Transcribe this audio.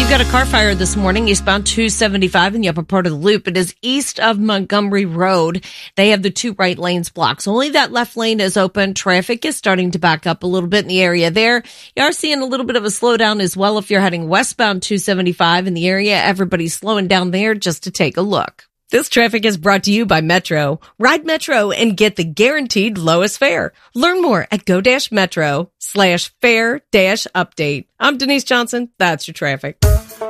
We've got a car fire this morning, eastbound 275 in the upper part of the loop. It is east of Montgomery Road. They have the two right lanes blocked. Only that left lane is open. Traffic is starting to back up a little bit in the area there. You are seeing a little bit of a slowdown as well if you're heading westbound 275 in the area. Everybody's slowing down there just to take a look. This traffic is brought to you by Metro. Ride Metro and get the guaranteed lowest fare. Learn more at go-metro/fare-update. I'm Denise Johnson. That's your traffic.